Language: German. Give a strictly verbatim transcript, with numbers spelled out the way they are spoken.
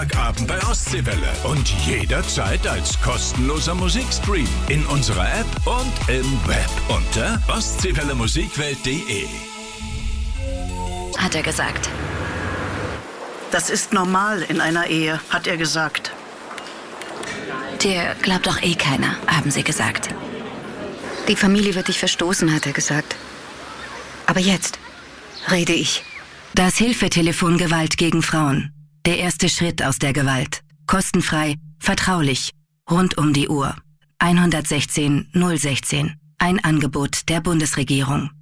Samstagabend bei Ostseewelle. Und jederzeit als kostenloser Musikstream in unserer App und im Web unter ostseewelle musikwelt punkt de. Hat er gesagt. Das ist normal in einer Ehe, hat er gesagt. Dir glaubt doch eh keiner, haben sie gesagt. Die Familie wird dich verstoßen, hat er gesagt. Aber jetzt rede ich. Das Hilfetelefon Gewalt gegen Frauen. Der erste Schritt aus der Gewalt. Kostenfrei, vertraulich, rund um die Uhr. eins sechzehn null sechzehn. Ein Angebot der Bundesregierung.